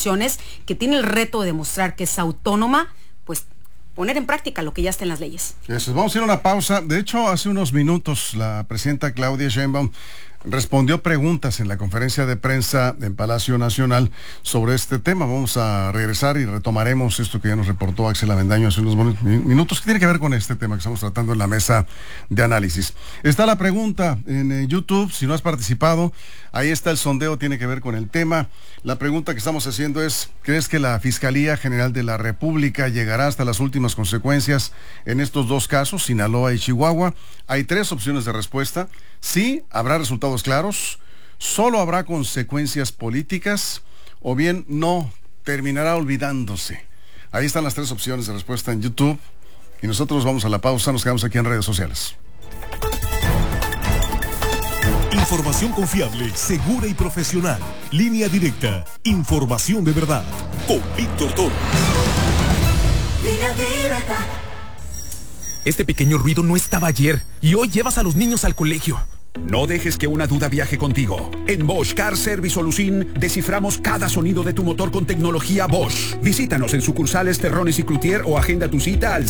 instituciones que tiene el reto de demostrar que es autónoma, pues poner en práctica lo que ya está en las leyes. Eso, vamos a ir a una pausa. De hecho, hace unos minutos la presidenta Claudia Sheinbaum respondió preguntas en la conferencia de prensa en Palacio Nacional sobre este tema. Vamos a regresar y retomaremos esto que ya nos reportó Axel Avendaño hace unos minutos, que tiene que ver con este tema que estamos tratando en la mesa de análisis. Está la pregunta en YouTube, si no has participado, ahí está el sondeo, tiene que ver con el tema. La pregunta que estamos haciendo es, ¿crees que la Fiscalía General de la República llegará hasta las últimas consecuencias en estos dos casos, Sinaloa y Chihuahua? Hay 3 opciones de respuesta. Sí, habrá resultados claros, solo habrá consecuencias políticas, o bien no, terminará olvidándose. Ahí están las 3 opciones de respuesta en YouTube, y nosotros vamos a la pausa, nos quedamos aquí en redes sociales. Información confiable, segura y profesional. Línea Directa, información de verdad, con Víctor Torres. Línea Directa. Este pequeño ruido no estaba ayer, y hoy llevas a los niños al colegio. No dejes que una duda viaje contigo. En Bosch Car Service Solution desciframos cada sonido de tu motor con tecnología Bosch. Visítanos en sucursales Terrones y Cloutier o agenda tu cita al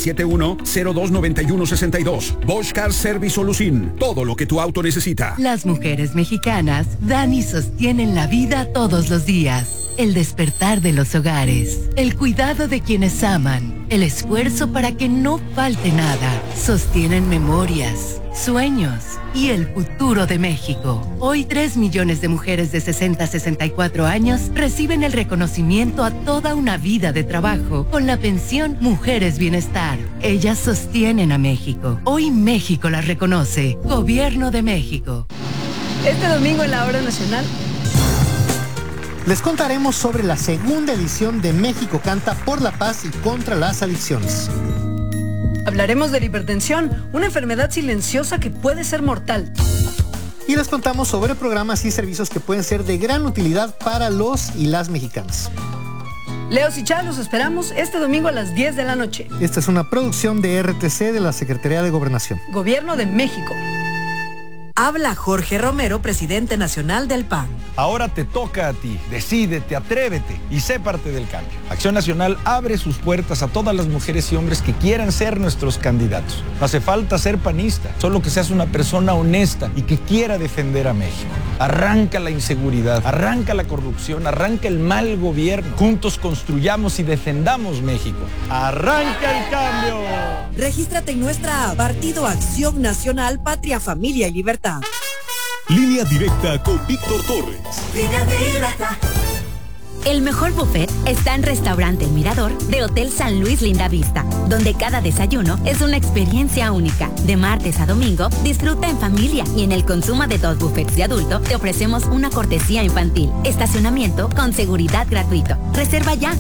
6671-029162. Bosch Car Service Solution. Todo lo que tu auto necesita. Las mujeres mexicanas dan y sostienen la vida todos los días. El despertar de los hogares, el cuidado de quienes aman, el esfuerzo para que no falte nada. Sostienen memorias, sueños y el futuro de México. Hoy 3 millones de mujeres de 60 a 64 años reciben el reconocimiento a toda una vida de trabajo con la pensión Mujeres Bienestar. Ellas sostienen a México. Hoy México las reconoce. Gobierno de México. Este domingo en la Hora Nacional les contaremos sobre la segunda edición de México Canta por la Paz y contra las adicciones. Hablaremos de la hipertensión, una enfermedad silenciosa que puede ser mortal. Y les contamos sobre programas y servicios que pueden ser de gran utilidad para los y las mexicanas. Leo y Chá, los esperamos este domingo a las 10 de la noche. Esta es una producción de RTC de la Secretaría de Gobernación. Gobierno de México. Habla Jorge Romero, presidente nacional del PAN. Ahora te toca a ti. Decídete, atrévete y sé parte del cambio. Acción Nacional abre sus puertas a todas las mujeres y hombres que quieran ser nuestros candidatos. No hace falta ser panista, solo que seas una persona honesta y que quiera defender a México. Arranca la inseguridad, arranca la corrupción, arranca el mal gobierno. Juntos construyamos y defendamos México. ¡Arranca el cambio! Regístrate en nuestra app, Partido Acción Nacional, Patria, Familia y Libertad. Línea Directa con Víctor Torres. Línea Directa. El mejor buffet está en Restaurante El Mirador de Hotel San Luis Linda Vista, donde cada desayuno es una experiencia única. De martes a domingo, disfruta en familia y en el consumo de 2 buffets de adulto te ofrecemos una cortesía infantil. Estacionamiento con seguridad gratuito. Reserva ya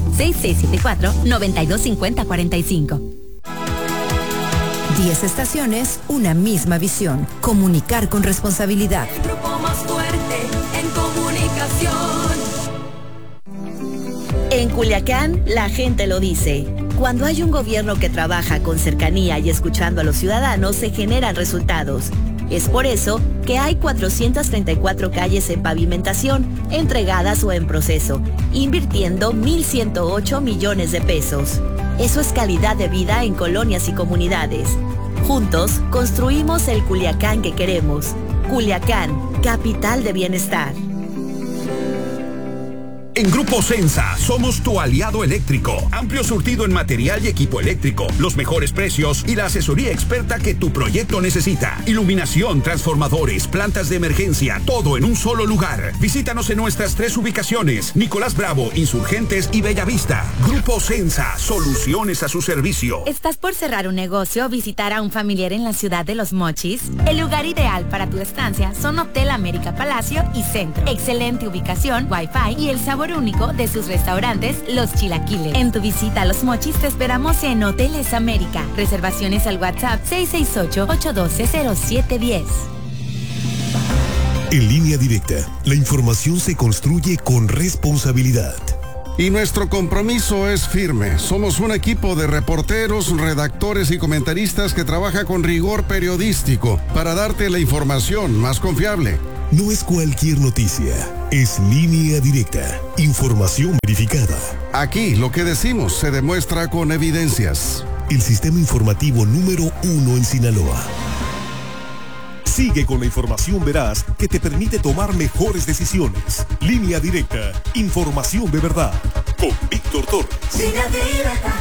6674-925045. 10 estaciones, una misma visión. Comunicar con responsabilidad. El grupo más fuerte en comunicación. En Culiacán, la gente lo dice. Cuando hay un gobierno que trabaja con cercanía y escuchando a los ciudadanos, se generan resultados. Es por eso que hay 434 calles en pavimentación, entregadas o en proceso, invirtiendo 1,108 millones de pesos. Eso es calidad de vida en colonias y comunidades. Juntos, construimos el Culiacán que queremos. Culiacán, capital de bienestar. En Grupo Sensa somos tu aliado eléctrico. Amplio surtido en material y equipo eléctrico, los mejores precios y la asesoría experta que tu proyecto necesita. Iluminación, transformadores, plantas de emergencia, todo en un solo lugar. Visítanos en nuestras 3 ubicaciones: Nicolás Bravo, Insurgentes y Bellavista. Grupo Sensa, soluciones a su servicio. ¿Estás por cerrar un negocio o visitar a un familiar en la ciudad de Los Mochis? El lugar ideal para tu estancia son Hotel América Palacio y Centro. Excelente ubicación, wifi y el sabor único de sus restaurantes, Los Chilaquiles. En tu visita a Los Mochis te esperamos en Hoteles América. Reservaciones al WhatsApp 668-812-0710. En Línea Directa, la información se construye con responsabilidad. Y nuestro compromiso es firme. Somos un equipo de reporteros, redactores y comentaristas que trabaja con rigor periodístico para darte la información más confiable. No es cualquier noticia. es Línea Directa. Información verificada. Aquí lo que decimos se demuestra con evidencias. El sistema informativo número 1 en Sinaloa. Sigue con la información veraz que te permite tomar mejores decisiones. Línea Directa. Información de verdad. Con Víctor Torres. Línea Directa.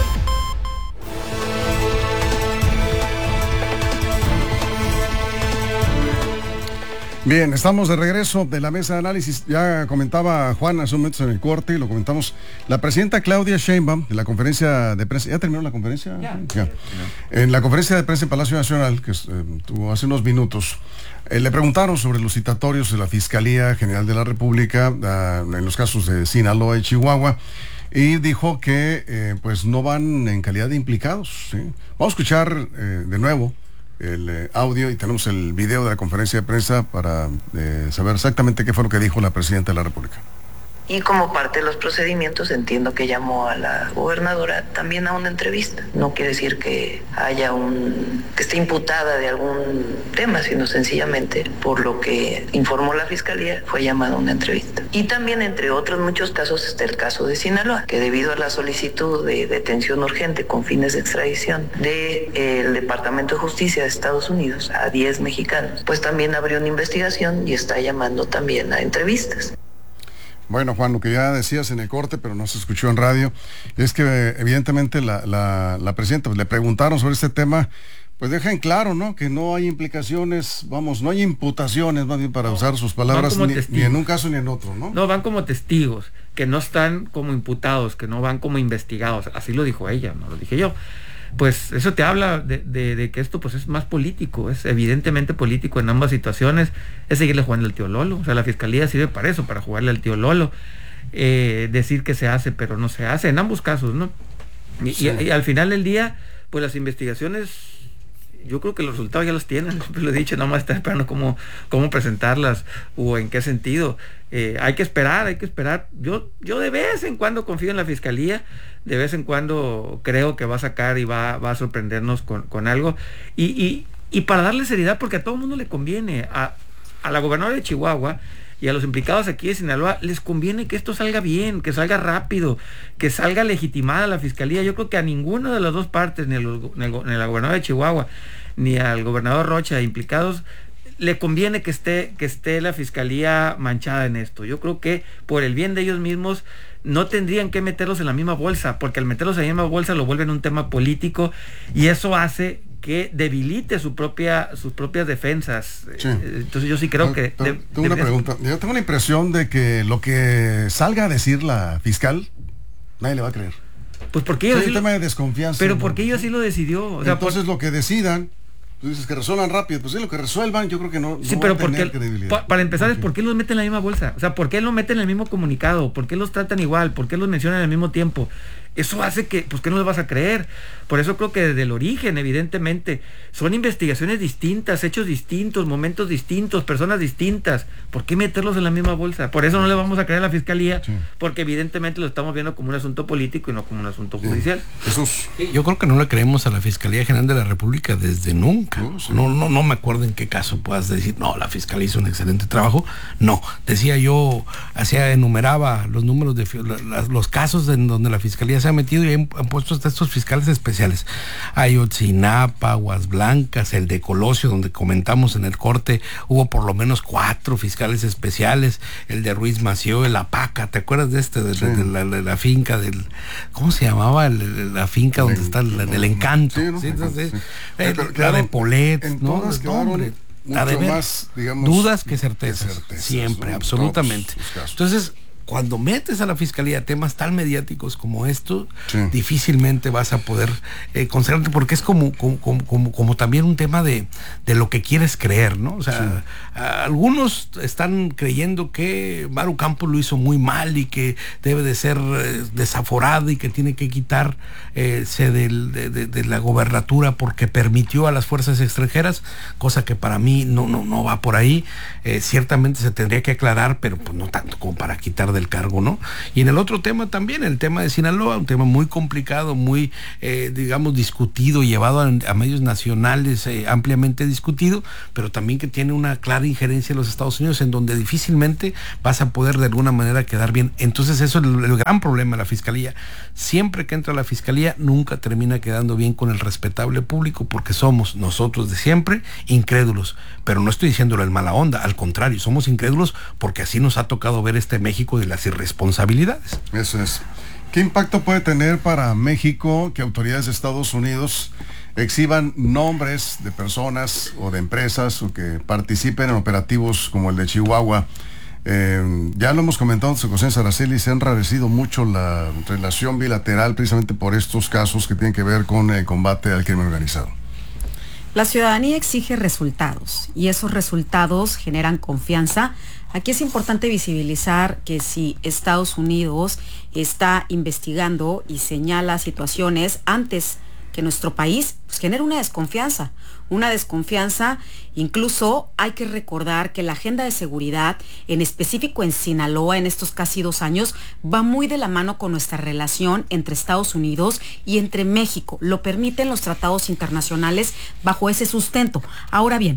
Bien, estamos de regreso de la mesa de análisis. Ya comentaba Juan hace un momento en el corte y lo comentamos. La presidenta Claudia Sheinbaum, de la conferencia de prensa, ¿ya terminó la conferencia? Ya. En la conferencia de prensa en Palacio Nacional, que tuvo hace unos minutos, le preguntaron sobre los citatorios de la Fiscalía General de la República en los casos de Sinaloa y Chihuahua, y dijo que pues no van en calidad de implicados, ¿sí? Vamos a escuchar de nuevo el audio y tenemos el video de la conferencia de prensa para saber exactamente qué fue lo que dijo la presidenta de la República. Y como parte de los procedimientos entiendo que llamó a la gobernadora también a una entrevista. No quiere decir que haya que esté imputada de algún tema, sino sencillamente por lo que informó la fiscalía fue llamada a una entrevista. Y también entre otros muchos casos está el caso de Sinaloa, que debido a la solicitud de detención urgente con fines de extradición del Departamento de Justicia de Estados Unidos a 10 mexicanos, pues también abrió una investigación y está llamando también a entrevistas. Bueno, Juan, lo que ya decías en el corte, pero no se escuchó en radio, es que evidentemente la presidenta, pues, le preguntaron sobre este tema, pues deja en claro, ¿no?, que no hay implicaciones, no hay imputaciones, más bien para usar sus palabras, ni en un caso ni en otro, ¿no? No, van como testigos, que no están como imputados, que no van como investigados, así lo dijo ella, no lo dije yo. Pues eso te habla de que esto pues es más político, es evidentemente político en ambas situaciones, es seguirle jugando al tío Lolo. O sea, la fiscalía sirve para eso, para jugarle al tío Lolo, decir que se hace pero no se hace, en ambos casos, ¿no? Y al final del día, pues las investigaciones, yo creo que los resultados ya los tienen, siempre lo he dicho, nada más están esperando cómo presentarlas o en qué sentido. Hay que esperar. Yo de vez en cuando confío en la fiscalía, de vez en cuando creo que va a sacar y va a sorprendernos con algo. Y para darle seriedad, porque a todo el mundo le conviene, a la gobernadora de Chihuahua y a los implicados aquí de Sinaloa, les conviene que esto salga bien, que salga rápido, que salga legitimada la fiscalía. Yo creo que a ninguna de las dos partes, ni a la gobernadora de Chihuahua, ni al gobernador Rocha, implicados, le conviene que esté la fiscalía manchada en esto. Yo creo que por el bien de ellos mismos no tendrían que meterlos en la misma bolsa, porque al meterlos en la misma bolsa lo vuelven un tema político y eso hace que debilite sus propias defensas. Sí. Entonces yo sí creo que... Tengo una pregunta. Yo tengo la impresión de que lo que salga a decir la fiscal, nadie le va a creer. Pues porque ellos... Es un tema de desconfianza. Pero porque ella sí lo decidió. O sea, entonces lo que decidan, tú dices que resuelvan rápido, pues sí, lo que resuelvan yo creo que no pero va a tener credibilidad. Para empezar es por qué los meten en la misma bolsa. O sea, por qué los meten en el mismo comunicado, por qué los tratan igual, por qué los mencionan al mismo tiempo. Eso hace que, pues, que no les vas a creer. Por eso creo que desde el origen, evidentemente, son investigaciones distintas, hechos distintos, momentos distintos, personas distintas. ¿Por qué meterlos en la misma bolsa? Por eso no le vamos a creer a la fiscalía, porque evidentemente lo estamos viendo como un asunto político y no como un asunto judicial. Jesús. Yo creo que no le creemos a la Fiscalía General de la República desde nunca. No me acuerdo en qué caso puedas decir, no, la fiscalía hizo un excelente trabajo. No, decía yo, enumeraba los números de los casos en donde la fiscalía se ha metido y han puesto hasta estos fiscales especiales. Ayotzinapa, Aguas Blancas, el de Colosio, donde comentamos en el corte, hubo por lo menos 4 fiscales especiales, el de Ruiz Mació, el Apaca, ¿te acuerdas de este? De la finca del, ¿cómo se llamaba? La finca donde está el Encanto. La de Polet, ¿no? Mucho más, digamos, dudas que certezas, siempre, ¿no? Absolutamente. Entonces, cuando metes a la fiscalía temas tan mediáticos como estos, difícilmente vas a poder concentrarte, porque es como también un tema de lo que quieres creer, ¿no? O sea, algunos están creyendo que Maru Campos lo hizo muy mal y que debe de ser desaforado y que tiene que quitarse de la gobernatura porque permitió a las fuerzas extranjeras, cosa que para mí no va por ahí. Ciertamente se tendría que aclarar, pero pues no tanto como para quitar del cargo, ¿no? Y en el otro tema también, el tema de Sinaloa, un tema muy complicado, muy, digamos, discutido, llevado a medios nacionales, ampliamente discutido, pero también que tiene una clara injerencia de los Estados Unidos, en donde difícilmente vas a poder de alguna manera quedar bien. Entonces eso es el gran problema de la Fiscalía. Siempre que entra a la Fiscalía, nunca termina quedando bien con el respetable público, porque somos nosotros de siempre incrédulos. Pero no estoy diciéndolo en mala onda, al contrario, somos incrédulos porque así nos ha tocado ver este México de las irresponsabilidades. Eso es. ¿Qué impacto puede tener para México que autoridades de Estados Unidos exhiban nombres de personas o de empresas o que participen en operativos como el de Chihuahua? Ya lo hemos comentado, José Araceli, se ha enrarecido mucho la relación bilateral precisamente por estos casos que tienen que ver con el combate al crimen organizado. La ciudadanía exige resultados y esos resultados generan confianza. Aquí es importante visibilizar que si Estados Unidos está investigando y señala situaciones antes que nuestro país, pues genera una desconfianza. Incluso hay que recordar que la agenda de seguridad, en específico en Sinaloa, en estos casi 2 años, va muy de la mano con nuestra relación entre Estados Unidos y entre México. Lo permiten los tratados internacionales bajo ese sustento. Ahora bien,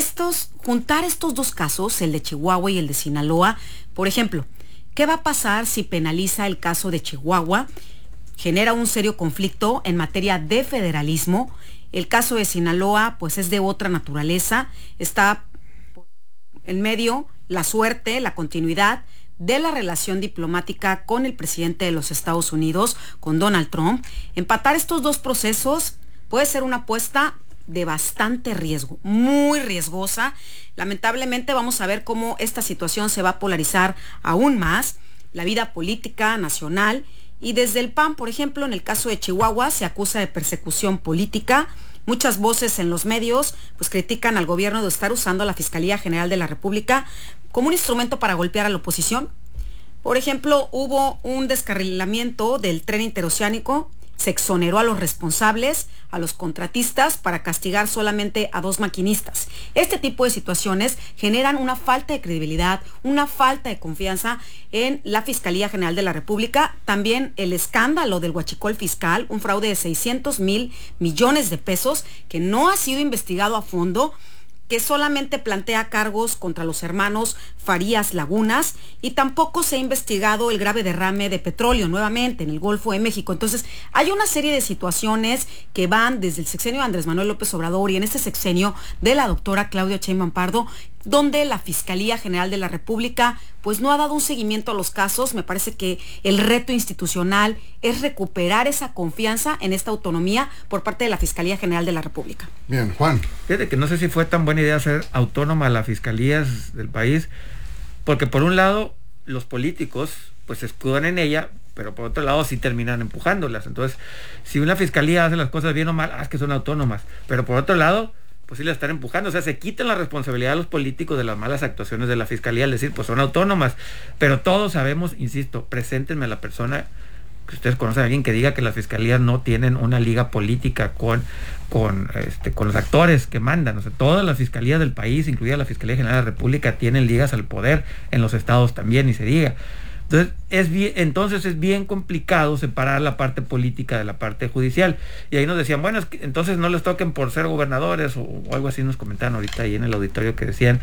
juntar estos 2 casos, el de Chihuahua y el de Sinaloa, por ejemplo, ¿qué va a pasar si penaliza el caso de Chihuahua? Genera un serio conflicto en materia de federalismo. El caso de Sinaloa, pues es de otra naturaleza. Está en medio la suerte, la continuidad de la relación diplomática con el presidente de los Estados Unidos, con Donald Trump. Empatar estos 2 procesos puede ser una apuesta de bastante riesgo, muy riesgosa. Lamentablemente vamos a ver cómo esta situación se va a polarizar aún más, la vida política nacional. Y desde el PAN, por ejemplo, en el caso de Chihuahua, se acusa de persecución política. Muchas voces en los medios pues critican al gobierno de estar usando a la Fiscalía General de la República como un instrumento para golpear a la oposición. Por ejemplo, hubo un descarrilamiento del tren interoceánico, se exoneró a los responsables, a los contratistas, para castigar solamente a 2 maquinistas. Este tipo de situaciones generan una falta de credibilidad, una falta de confianza en la Fiscalía General de la República. También el escándalo del huachicol fiscal, un fraude de 600,000 millones de pesos que no ha sido investigado a fondo, que solamente plantea cargos contra los hermanos Farías Lagunas, y tampoco se ha investigado el grave derrame de petróleo nuevamente en el Golfo de México. Entonces, hay una serie de situaciones que van desde el sexenio de Andrés Manuel López Obrador y en este sexenio de la doctora Claudia Sheinbaum Pardo, donde la Fiscalía General de la República pues no ha dado un seguimiento a los casos. Me parece que el reto institucional es recuperar esa confianza en esta autonomía por parte de la Fiscalía General de la República. Bien, Juan. Fíjate que no sé si fue tan buena idea hacer autónoma las fiscalías del país, porque por un lado los políticos pues se escudan en ella, pero por otro lado sí terminan empujándolas. Entonces, si una fiscalía hace las cosas bien o mal, es que son autónomas, pero por otro lado pues sí la están empujando. O sea, se quitan la responsabilidad a los políticos de las malas actuaciones de la fiscalía al decir, pues son autónomas. Pero todos sabemos, insisto, preséntenme a la persona que ustedes conocen, a alguien que diga que las fiscalías no tienen una liga política con los actores que mandan. O sea, todas las fiscalías del país, incluida la Fiscalía General de la República, tienen ligas al poder, en los estados también, y se diga. Entonces es bien complicado separar la parte política de la parte judicial. Y ahí nos decían, bueno, es que entonces no les toquen por ser gobernadores o algo así. Nos comentaban ahorita ahí en el auditorio que decían,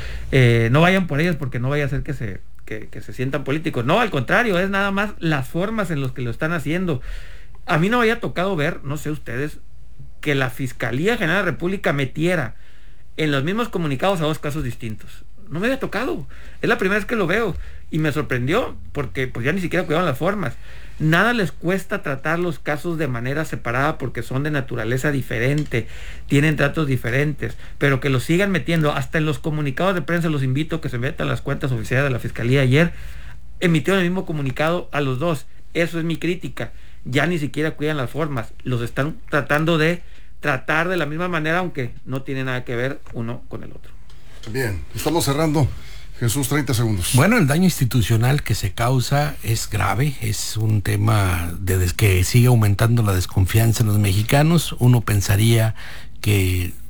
no vayan por ellos porque no vaya a ser que se sientan políticos. No, al contrario, es nada más las formas en las que lo están haciendo. A mí no me había tocado ver, no sé ustedes, que la Fiscalía General de la República metiera en los mismos comunicados a 2 casos distintos. No me había tocado. Es la primera vez que lo veo. Y me sorprendió, porque pues ya ni siquiera cuidaban las formas. Nada les cuesta tratar los casos de manera separada porque son de naturaleza diferente, tienen tratos diferentes, pero que los sigan metiendo hasta en los comunicados de prensa. Los invito a que se metan las cuentas oficiales de la Fiscalía. Ayer emitieron el mismo comunicado a los 2. Eso es mi crítica. Ya ni siquiera cuidan las formas. Los están tratando de tratar de la misma manera, aunque no tiene nada que ver uno con el otro. Bien, estamos cerrando. Jesús, 30 segundos. Bueno, el daño institucional que se causa es grave, es un tema de que sigue aumentando la desconfianza en los mexicanos. Uno pensaría que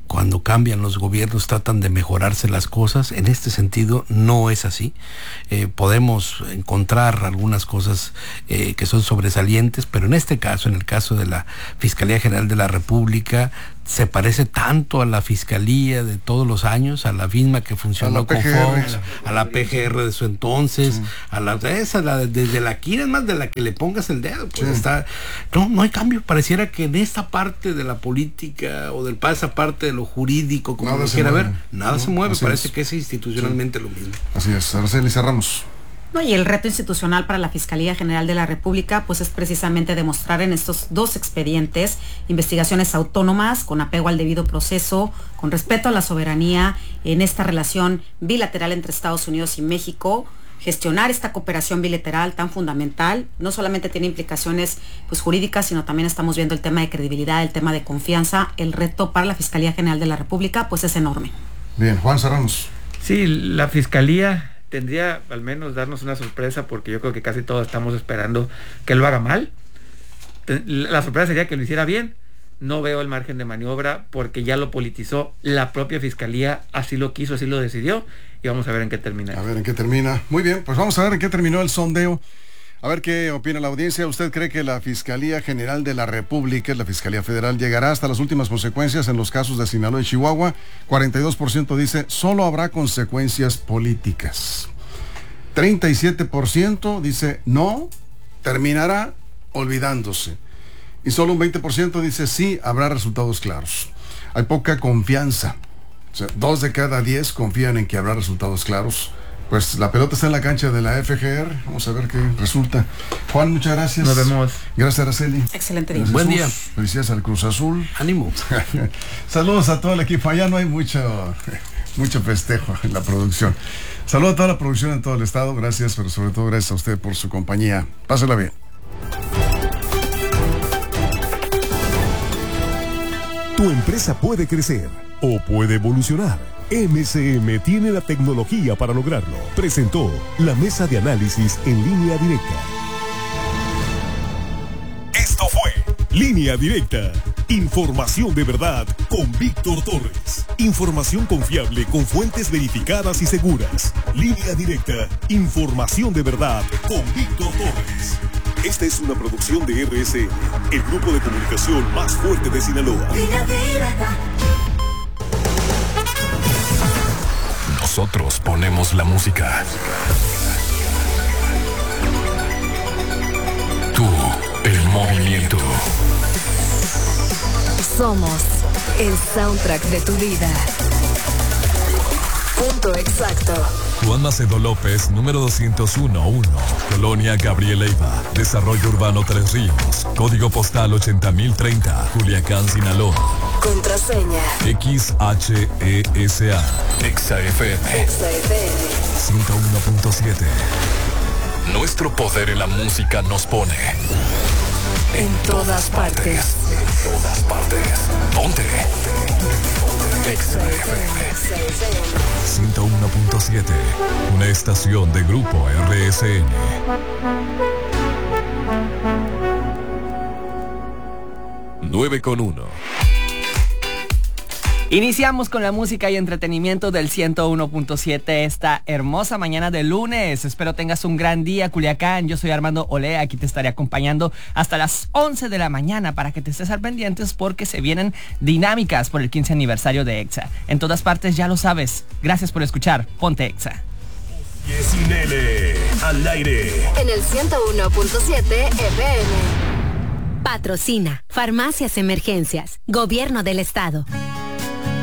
cuando cambian los gobiernos tratan de mejorarse las cosas. En este sentido no es así. Podemos encontrar algunas cosas que son sobresalientes, pero en este caso, en el caso de la Fiscalía General de la República, se parece tanto a la Fiscalía de todos los años, a la misma que funcionó con Fox, a la PGR de su entonces, desde la Kira, es más de la que le pongas el dedo, pues está, no hay cambio. Pareciera que en esta parte de la política o de esa parte de lo jurídico, como lo quiera ver, nada se mueve, parece que es institucionalmente lo mismo. Así es, Araceli, cerramos. No, y el reto institucional para la Fiscalía General de la República pues es precisamente demostrar en estos 2 expedientes investigaciones autónomas, con apego al debido proceso, con respeto a la soberanía en esta relación bilateral entre Estados Unidos y México. Gestionar esta cooperación bilateral tan fundamental no solamente tiene implicaciones pues jurídicas, sino también estamos viendo el tema de credibilidad, el tema de confianza. El reto para la Fiscalía General de la República pues es enorme. Bien, Juan, cerramos. Sí, la Fiscalía tendría al menos darnos una sorpresa, porque yo creo que casi todos estamos esperando que lo haga mal. La sorpresa sería que lo hiciera bien. No veo el margen de maniobra porque ya lo politizó la propia Fiscalía, así lo quiso, así lo decidió, y vamos a ver en qué termina. A ver en qué termina. Muy bien, pues vamos a ver en qué terminó el sondeo. A ver qué opina la audiencia. ¿Usted cree que la Fiscalía General de la República, la Fiscalía Federal, llegará hasta las últimas consecuencias en los casos de Sinaloa y Chihuahua? 42% dice, solo habrá consecuencias políticas. 37% dice, no, terminará olvidándose. Y solo un 20% dice, sí, habrá resultados claros. Hay poca confianza. O sea, 2 de cada 10 confían en que habrá resultados claros. Pues la pelota está en la cancha de la FGR. Vamos a ver qué resulta. Juan, muchas gracias. Nos vemos. Gracias, Araceli. Excelente día. Buen día. Felicidades al Cruz Azul. Ánimo. Saludos a todo el equipo. Allá no hay mucho festejo en la producción. Saludos a toda la producción en todo el estado. Gracias, pero sobre todo gracias a usted por su compañía. Pásela bien. Tu empresa puede crecer o puede evolucionar. MCM tiene la tecnología para lograrlo. Presentó la mesa de análisis en Línea Directa. Esto fue Línea Directa. Información de verdad con Víctor Torres. Información confiable con fuentes verificadas y seguras. Línea Directa. Información de verdad con Víctor Torres. Esta es una producción de RSN, el grupo de comunicación más fuerte de Sinaloa. Nosotros ponemos la música. Tú, el movimiento. Somos el soundtrack de tu vida. Punto exacto. Juan Macedo López, número 201-1, Colonia Gabriel Leiva, Desarrollo Urbano Tres Ríos, Código Postal 80030, Culiacán, Sinaloa. Contraseña XHESA. XFM 101.7. Nuestro poder en la música nos pone en todas partes. En todas partes. Ponte. XFM 101.7. Una estación de Grupo RSN. Nueve con 1. Iniciamos con la música y entretenimiento del 101.7 esta hermosa mañana de lunes. Espero tengas un gran día, Culiacán. Yo soy Armando Olea, aquí te estaré acompañando hasta las 11 de la mañana para que te estés al pendientes porque se vienen dinámicas por el 15 aniversario de EXA. En todas partes ya lo sabes. Gracias por escuchar. Ponte EXA. Yesinele, al aire. En el 101.7 FM. Patrocina Farmacias Emergencias, Gobierno del Estado.